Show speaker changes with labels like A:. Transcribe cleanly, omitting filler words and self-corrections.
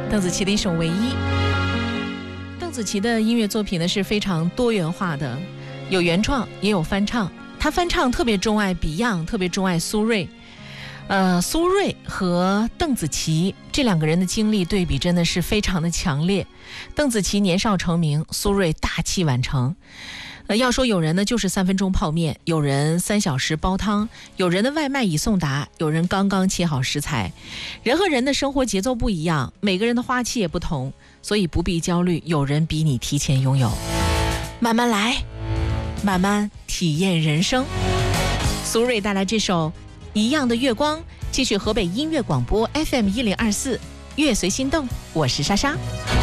A: 邓紫棋的一首《唯一》。邓紫棋的音乐作品呢是非常多元化的，有原创也有翻唱。她翻唱特别钟爱 Beyond， 特别钟爱苏芮。苏芮和邓紫棋这两个人的经历对比真的是非常的强烈。邓紫棋年少成名，苏芮大器晚成。要说有人呢就是3分钟泡面，有人3小时煲汤，有人的外卖已送达，有人刚刚切好食材。人和人的生活节奏不一样，每个人的花期也不同，所以不必焦虑有人比你提前拥有，慢慢来，慢慢体验人生。苏芮带来这首一样的月光，继续河北音乐广播 FM 1024，乐随心动，我是莎莎。